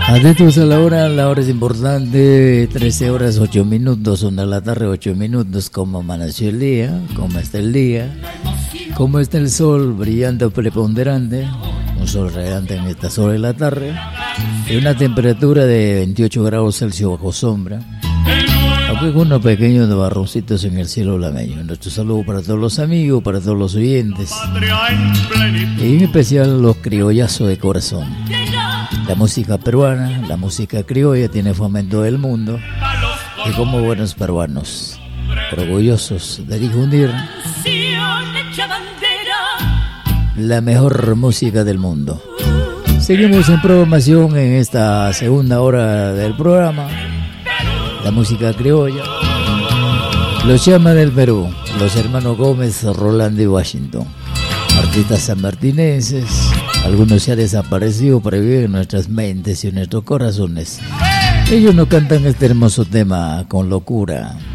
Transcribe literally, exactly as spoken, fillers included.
Atentos a la hora, la hora es importante, trece horas ocho minutos, una de la tarde ocho minutos, cómo amaneció el día, cómo está el día, cómo está el sol brillante o preponderante, un sol radiante en esta hora de la tarde, y una temperatura de veintiocho grados Celsius bajo sombra, aunque con unos pequeños barroncitos en el cielo lameño. Nuestro saludo para todos los amigos, para todos los oyentes, y en especial los criollazos de corazón. La música peruana, la música criolla tiene fomento del mundo, y como buenos peruanos, orgullosos de difundir la mejor música del mundo. Seguimos en programación en esta segunda hora del programa, la música criolla. Los llaman del Perú, los hermanos Gómez, Rolando y Washington, artistas sanmartinenses. Algunos se han desaparecido, pero viven en nuestras mentes y en nuestros corazones. Ellos nos cantan este hermoso tema con locura.